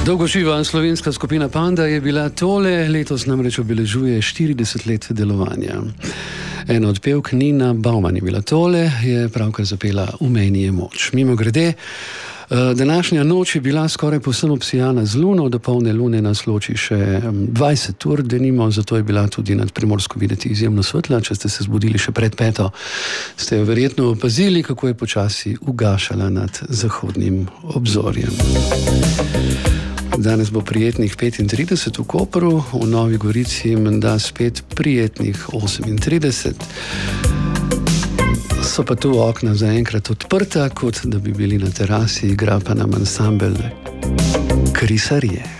Dolgo živa slovenska skupina Panda je bila tole, letos namreč obeležuje 40 let delovanja. Ena od pevk, Nina Bauman, je bila tole, je pravkar zapela V meni je moč. Mimogrede, današnja noč je bila skoraj povsem obsijana z luno, do polne lune nas loči še 20 ur, denimo, zato je bila tudi nad Primorsko videti izjemno svetla. Če ste se zbudili še pred 5, ste jo verjetno opazili, kako je počasi ugašala nad zahodnim obzorjem. Danes bo prijetnih 35 v Kopru, v Novi Gorici menda spet prijetnih 38. So pa tu okna zaenkrat odprta, kot da bi bili na terasi, igra pa nam ansambel Krisarije.